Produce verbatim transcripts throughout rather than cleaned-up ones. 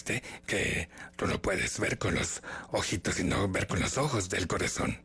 dijiste que tú no puedes ver con los ojitos, sino ver con los ojos del corazón.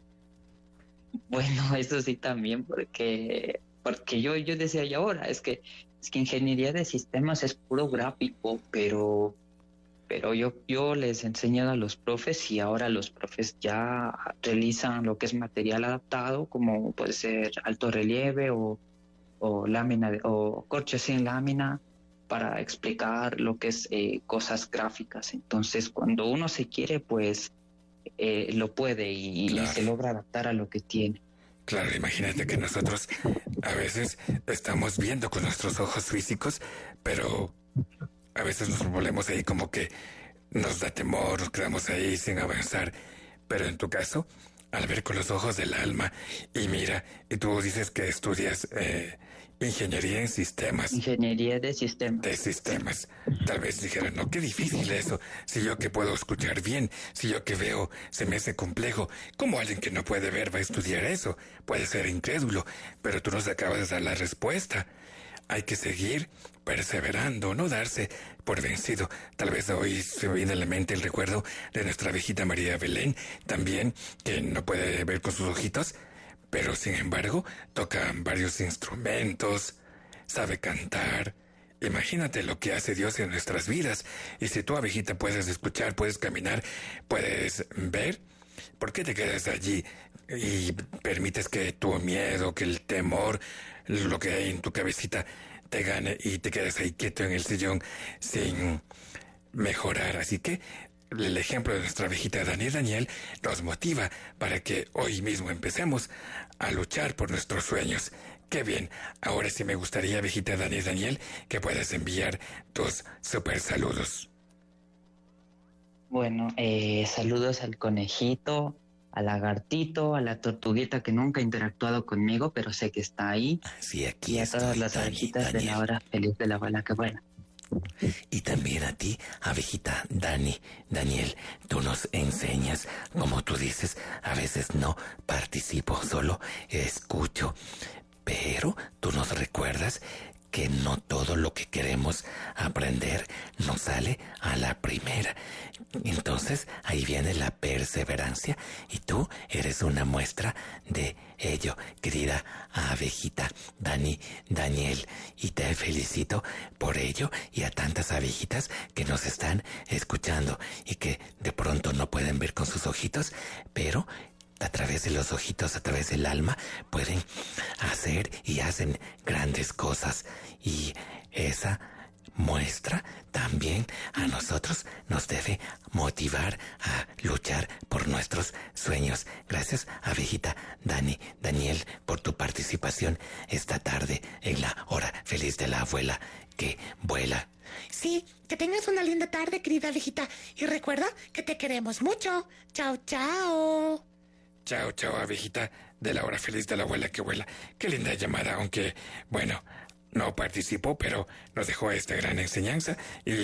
Bueno, eso sí también, porque, porque yo, yo decía, y ahora, es que, es que ingeniería de sistemas es puro gráfico, pero, pero yo, yo les he enseñado a los profes y ahora los profes ya realizan lo que es material adaptado, como puede ser alto relieve o, o lámina, de- o corcho sin lámina, para explicar lo que es eh, cosas gráficas. Entonces, cuando uno se quiere, pues eh, lo puede y, y se Claro, logra adaptar a lo que tiene. claro, imagínate que nosotros a veces estamos viendo con nuestros ojos físicos, pero a veces nos volvemos ahí como que nos da temor, nos quedamos ahí sin avanzar. Pero en tu caso, al ver con los ojos del alma, y mira, y tú dices que estudias eh, ingeniería en sistemas, Ingeniería de de sistemas. sistemas. Tal vez dijeran, no, qué difícil eso. Si yo que puedo escuchar bien, si yo que veo se me hace complejo, ¿cómo alguien que no puede ver va a estudiar eso? Puede ser incrédulo, pero tú nos acabas de dar la respuesta. Hay que seguir perseverando, no darse por vencido. Tal vez hoy se me viene a la mente el recuerdo de nuestra viejita María Belén, también, que no puede ver con sus ojitos, pero sin embargo toca varios instrumentos, sabe cantar. Imagínate lo que hace Dios en nuestras vidas. Y si tú, abejita, puedes escuchar, puedes caminar, puedes ver, ¿por qué te quedas allí y permites que tu miedo, que el temor, lo que hay en tu cabecita te gane y te quedas ahí quieto en el sillón sin mejorar? Así que el ejemplo de nuestra viejita Dani Daniel nos motiva para que hoy mismo empecemos a luchar por nuestros sueños. Qué bien. Ahora sí me gustaría, viejita Dani Daniel, que puedas enviar tus super saludos. Bueno, eh, saludos al conejito, al lagartito, a la tortuguita que nunca ha interactuado conmigo, pero sé que está ahí, Sí, aquí y a todas estoy, las Dani, abejitas de la Daniel. hora feliz de la abuela que buena. Y también a ti, abejita Dani, Daniel, tú nos enseñas, como tú dices, a veces no participo, solo escucho, pero tú nos recuerdas que no todo lo que queremos aprender nos sale a la primera. Entonces ahí viene la perseverancia y tú eres una muestra de ello, querida abejita Dani, Daniel, y te felicito por ello y a tantas abejitas que nos están escuchando y que de pronto no pueden ver con sus ojitos, pero a través de los ojitos, a través del alma, pueden hacer y hacen grandes cosas. Y esa muestra también a nosotros nos debe motivar a luchar por nuestros sueños. Gracias, abejita Dani, Daniel, por tu participación esta tarde en la hora feliz de la abuela que vuela. Sí, que tengas una linda tarde, querida abejita. Y recuerda que te queremos mucho. Chao, chao. Chao, chao, abejita de la hora feliz de la abuela que vuela. Qué linda llamada, aunque, bueno, no participó, pero nos dejó esta gran enseñanza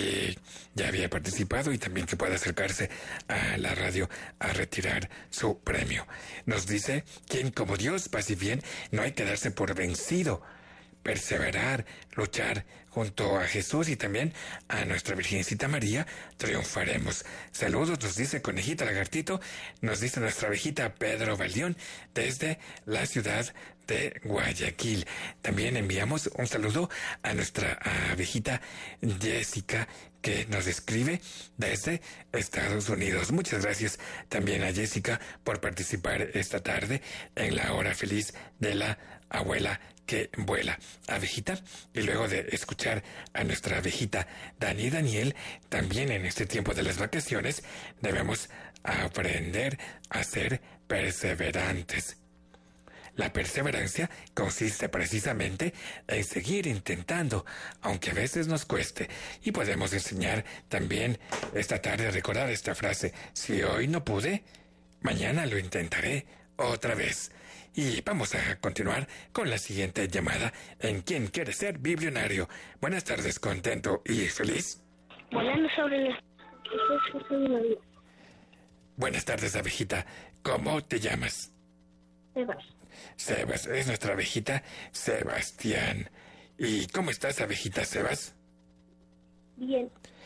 y ya había participado y también que puede acercarse a la radio a retirar su premio. Nos dice, quien como Dios, paz y bien, no hay que darse por vencido. Perseverar, luchar junto a Jesús y también a nuestra Virgencita María, triunfaremos. Saludos, nos dice Conejita Lagartito, nos dice nuestra abejita Pedro Valdión desde la ciudad de Guayaquil. También enviamos un saludo a nuestra abejita Jessica, que nos escribe desde Estados Unidos. Muchas gracias también a Jessica por participar esta tarde en la hora feliz de la abuela que vuela. Abejita, y luego de escuchar a nuestra abejita Dani Daniel, también en este tiempo de las vacaciones debemos aprender a ser perseverantes. La perseverancia consiste precisamente en seguir intentando, aunque a veces nos cueste. Y podemos enseñar también esta tarde a recordar esta frase: si hoy no pude, mañana lo intentaré otra vez. Y vamos a continuar con la siguiente llamada en ¿Quién quiere ser biblionario? Buenas tardes, contento y feliz. Volando sobre las... Buenas tardes, abejita. ¿Cómo te llamas? Sebas. Sebas, es nuestra abejita Sebastián. ¿Y cómo estás, abejita Sebas? Bien.